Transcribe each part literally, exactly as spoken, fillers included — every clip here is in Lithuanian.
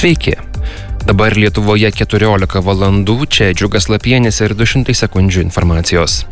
Sveiki. Dabar Lietuvoje keturiolika valandų, čia Džiugas Lapienis ir du šimtai sekundžių informacijos.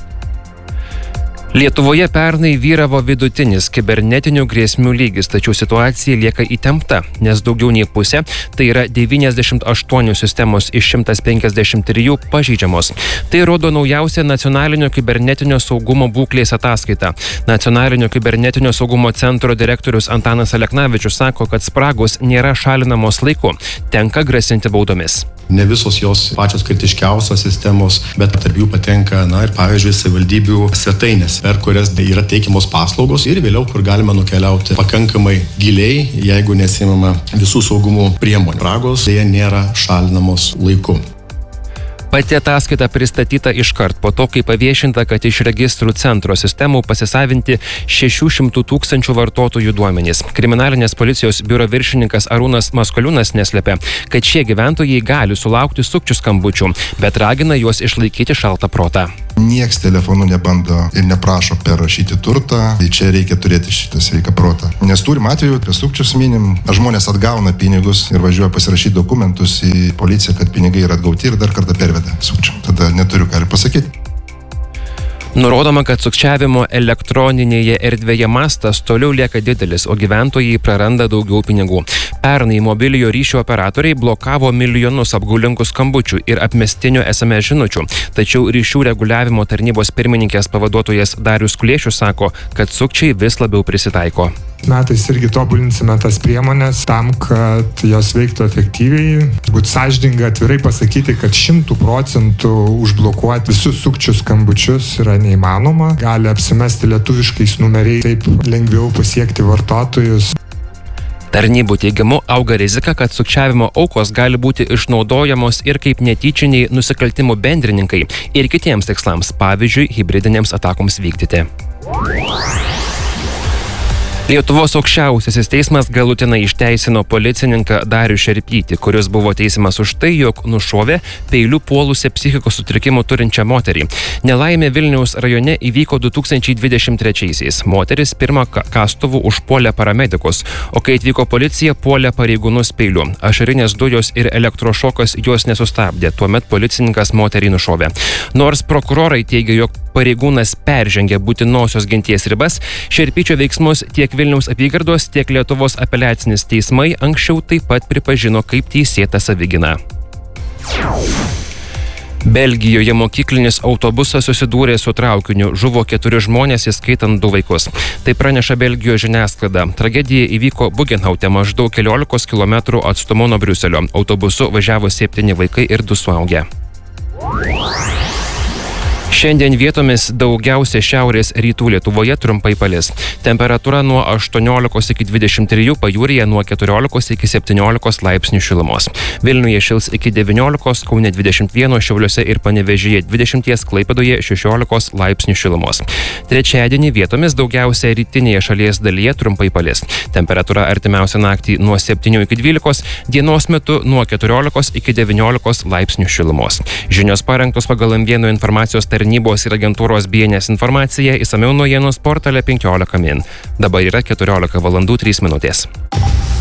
Lietuvoje pernai vyravo vidutinis kibernetinių grėsmių lygis, tačiau situacija lieka įtempta, nes daugiau nei pusė, tai yra devyniasdešimt aštuonios sistemos iš šimtas penkiasdešimt trijų pažeidžiamos. Tai rodo naujausia nacionalinio kibernetinio saugumo būklės ataskaita. Nacionalinio kibernetinio saugumo centro direktorius Antanas Aleknavičius sako, kad spragos nėra šalinamos laiku, tenka grasinti baudomis. Ne visos jos pačios kritiškiausios sistemos, bet tarp jų patenka, na ir pavyzdžiui, savivaldybių svetainės, per kurias yra teikiamos paslaugos ir vėliau, kur galima nukeliauti pakankamai giliai, jeigu nesimama visų saugumo priemonių. Spragos dėja nėra šalinamos laiku. Pati ataskaita pristatyta iškart po to, kai paviešinta, kad iš registrų centro sistemų pasisavinti šešių šimtų tūkstančių vartotojų duomenys. Kriminalinės policijos biuro viršininkas Arūnas Maskoliūnas neslepia, kad šie gyventojai gali sulaukti sukčių skambučių, bet ragina juos išlaikyti šaltą protą. Nieks telefonu nebando ir neprašo perrašyti turtą, tai čia reikia turėti šitą sveiką protą. Nes turim atveju, prie sukčius minim, žmonės atgauna pinigus ir važiuoja pasirašyti dokumentus į policiją, kad pinigai yra atgauti ir dar kartą perveda sukčiam. Tada neturiu ką ir pasakyti. Nurodoma, kad sukčiavimo elektroninėje erdvėje mastas toliau lieka didelis, o gyventojai praranda daugiau pinigų. Pernai mobiliojo ryšio operatoriai blokavo milijonus apgaulingų skambučių ir apmestinių es em es žinučių. Tačiau ryšių reguliavimo tarnybos pirmininkės pavaduotojas Darius Kuliešius sako, kad sukčiai vis labiau prisitaiko. Metais irgi tobulinsime tas priemonės tam, kad jos veiktų efektyviai. Būt sąžininga atvirai pasakyti, kad šimtų procentų užblokuoti visus sukčių skambučius yra neįmanoma. Gali apsimesti lietuviškais numeriais, taip lengviau pasiekti vartotojus. Tarnybų teigimu auga rizika, kad sukčiavimo aukos gali būti išnaudojamos ir kaip netyčiniai nusikaltimų bendrininkai ir kitiems tikslams, pavyzdžiui, hibridinėms atakoms vykdyti. Lietuvos aukščiausiasis teismas galutinai išteisino policininką Darių Šerpytį, kuris buvo teisiamas už tai, jog nušovė peiliu puolusią psichikos sutrikimų turinčią moterį. Nelaimė Vilniaus rajone įvyko du tūkstančiai dvidešimt trečiaisiais. Moteris pirmą kastuvu užpuolė paramedikus, o kai atvyko policija, puolė pareigūnus peiliu. Ašarinės dujos ir elektrošokas jos nesustabdė, tuomet policininkas moterį nušovė. Nors prokurorai teigia, jog pareigūnas peržengė būtinosios ginties ribas, Šerpyčio veiksmus tiek Vilniaus apygardos, tiek Lietuvos apeliacinis teismai anksčiau taip pat pripažino kaip teisėtą savigyną. Belgijoje mokyklinis autobusas susidūrė su traukiniu, žuvo keturi žmonės, įskaitant du vaikus. Tai praneša Belgijos žiniasklaida. Tragedija įvyko Bugenhaute, maždaug keliolikos kilometrų atstumu nuo Briuselio. Autobusu važiavo septyni vaikai ir du suaugę. Šiandien vietomis daugiausia šiaurės rytų Lietuvoje trumpai palis. Temperatūra nuo aštuoniolikos iki dvidešimt trijų, pajūryje nuo keturiolikos iki septyniolikos laipsnių šilumos. Vilniuje šils iki devyniolikos, Kaune dvidešimt vieno, Šiauliuose ir Panevėžyje dvidešimt, Klaipėdoje šešiolikos laipsnių šilumos. Trečiadienį vietomis daugiausia rytinėje šalies dalyje trumpai palis. Temperatūra artimiausią naktį nuo septynių iki dvylikos, dienos metu nuo keturiolikos iki devyniolikos laipsnių šilumos. Žinios parengtos pagal M vienas informacijos tarnybos ir agentūros B N S informacija, išsamiau naujienos portale penkiolika min. Dabar yra keturiolika valandų trys minutės.